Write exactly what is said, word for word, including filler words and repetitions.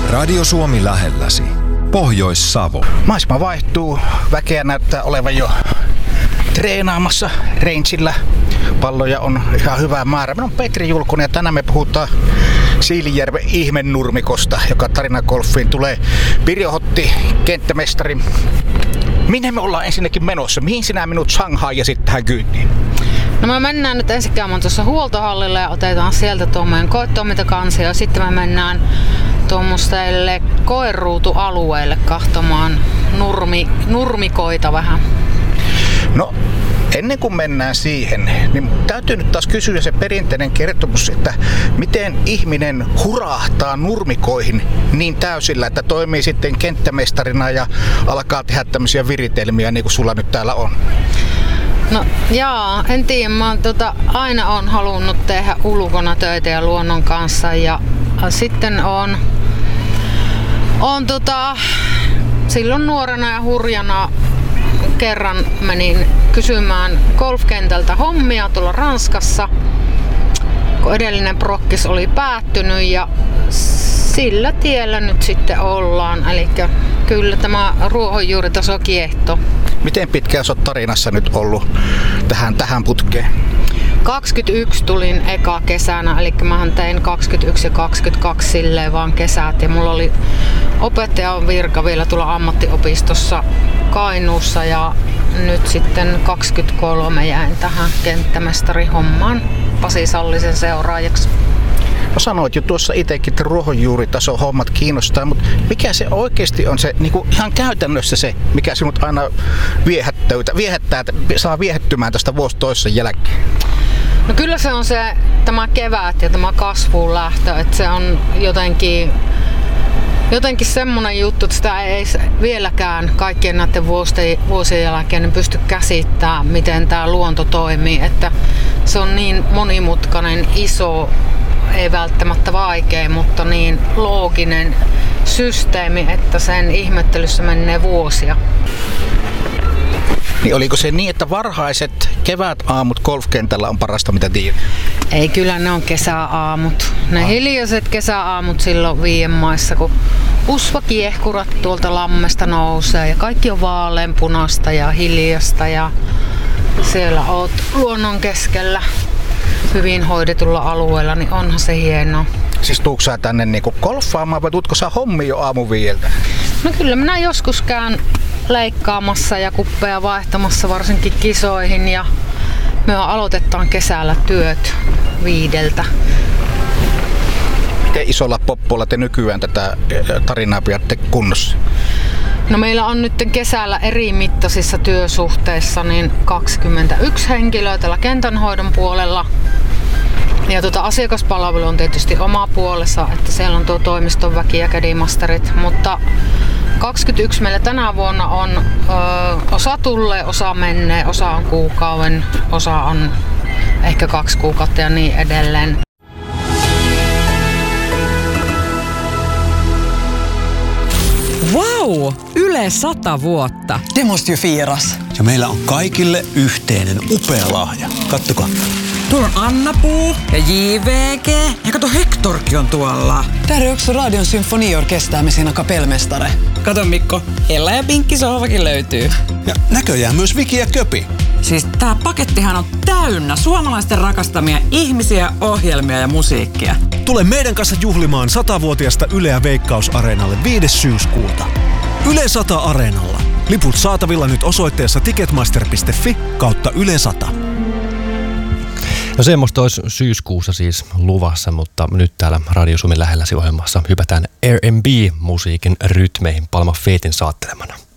Radio Suomi lähelläsi. Pohjois-Savo. Maisema vaihtuu. Väkeä näyttää olevan jo treenaamassa rangeillä. Palloja on ihan hyvä määrä. Minä olen Petri Julkunen ja tänään me puhutaan Siilinjärven ihmenurmikosta, joka tarinagolfiin tulee. Pirjo Hotti, kenttämestari. Minne me ollaan ensinnäkin menossa? Mihin sinä minut Shanghai ja sitten tähän kyytiin? No me mennään nyt ensin käymään tuossa huoltohallilla ja otetaan sieltä tuo meidän koetoimintakansi ja sitten me mennään tuommoiselle koeruutualueelle kahtomaan nurmi, nurmikoita vähän. No ennen kuin mennään siihen, niin täytyy nyt taas kysyä se perinteinen kertomus, että miten ihminen hurahtaa nurmikoihin niin täysillä, että toimii sitten kenttämestarina ja alkaa tehdä tämmöisiä viritelmiä niin kuin sulla nyt täällä on. No jaa, en tiedä. Mä tota, aina on halunnut tehdä ulkona töitä ja luonnon kanssa ja sitten on, on tota, silloin nuorena ja hurjana kerran menin kysymään golfkentältä hommia tuolla Ranskassa, kun edellinen prokkis oli päättynyt ja sillä tiellä nyt sitten ollaan. Eli kyllä tämä ruohonjuuritaso kiehto. Miten pitkään sä oot tarinassa nyt ollut tähän, tähän putkeen? kaksikymmentäyksi tulin eka kesänä, eli mähän tein kaksikymmentäyksi ja kaksikymmentäkaksi silleen vaan kesät. Ja mulla oli opettajan virka vielä tuolla ammattiopistossa Kainuussa ja nyt sitten kaksikymmentäkolme jäin tähän kenttämestarihommaan Pasi Sallisen seuraajaksi. No sanoit jo tuossa itsekin, että ruohonjuuritaso hommat kiinnostaa, mutta mikä se oikeasti on se niin kuin ihan käytännössä se, mikä sinut aina viehättää, viehättää saa viehättymään tästä vuosi toisessa jälkeen? No kyllä se on se tämä kevät ja tämä kasvuun lähtö, että se on jotenkin, jotenkin semmoinen juttu, että sitä ei vieläkään kaikkien näiden vuosien jälkeen niin pysty käsittämään, miten tämä luonto toimii, että se on niin monimutkainen, iso, ei välttämättä vaikea, mutta niin looginen systeemi, että sen ihmettelyssä menee vuosia. Niin oliko se niin, että varhaiset kevätaamut golfkentällä on parasta mitä tiedät? Ei, kyllä ne on kesäaamut. Ne ah. hiljaiset kesäaamut silloin viien maissa, kun usvakiehkurat tuolta lammesta nousee ja kaikki on vaaleanpunasta ja hiljasta ja siellä oot luonnon keskellä hyvin hoidetulla alueella, niin onhan se hienoa. Siis tuutko sä tänne niinku golfaamaan vai tuutko sä hommi jo aamuviieltä? No kyllä minä joskus käyn leikkaamassa ja kuppeja vaihtamassa varsinkin kisoihin ja me aloitetaan kesällä työt viideltä. Miten isolla poppolla te nykyään tätä tarinaa pidätte kunnossa? No meillä on nyt kesällä eri mittaisissa työsuhteissa niin kaksikymmentäyksi henkilöä tällä kentänhoidon puolella. Ja tuota, asiakaspalvelu on tietysti oma puolessa, että siellä on tuo toimiston väki ja caddymasterit, mutta kaksikymmentäyksi meillä tänä vuonna on ö, osa tulee, osa menee, osa on kuukauden, osa on ehkä kaksi kuukautta ja niin edelleen. Vau! Yle sata vuotta. Det måste ju firas. Ja meillä on kaikille yhteinen upea lahja. Kattokaa. Tuolla on Anna-Puu ja J V G. Ja kato, Hektorkin on tuolla. Där är också Radion symfoniorkester med sina kapellmästare. Kato Mikko, Ella ja Pinkki sohvakin löytyy. Ja näköjään myös Viki ja Köpi. Siis tää pakettihan on täynnä suomalaisten rakastamia ihmisiä, ohjelmia ja musiikkia. Tule meidän kanssa juhlimaan satavuotiasta Yleä Veikkaus-areenalle viides syyskuuta. Yle sata Areenalla. Liput saatavilla nyt osoitteessa ticketmaster piste fi kautta Yle sata. No semmoista olisi syyskuussa siis luvassa, mutta nyt täällä Radio Suomi lähelläsi ohjelmassa hypätään R and B-musiikin rytmeihin Palma Faithin saattelemana.